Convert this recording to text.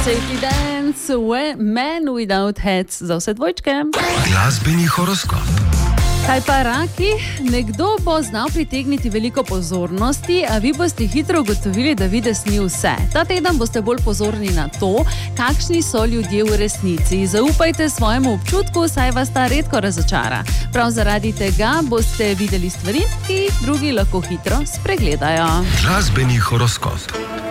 Safety Dance, Man Without Hats za vse dvojčke. Glasbeni horoskop. Kaj pa raki? Nekdo bo znal pritegniti veliko pozornosti, a vi boste hitro ugotovili, da vides ni vse. Ta teden boste bolj pozorni na to, kakšni so ljudje v resnici. Zaupajte svojemu občutku, saj vas ta redko razočara. Prav zaradi tega boste videli stvari, ki jih drugi lahko hitro spregledajo. Glasbeni horoskop.